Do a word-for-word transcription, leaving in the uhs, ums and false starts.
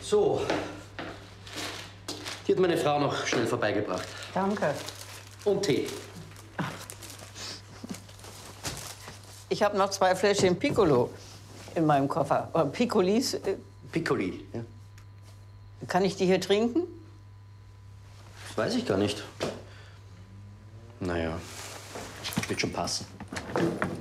So. Die hat meine Frau noch schnell vorbeigebracht. Danke. Und Tee. Ich habe noch zwei Fläschchen Piccolo in meinem Koffer. Oder Piccolis. Piccoli, ja. Kann ich die hier trinken? Das weiß ich gar nicht. Naja, wird schon passen.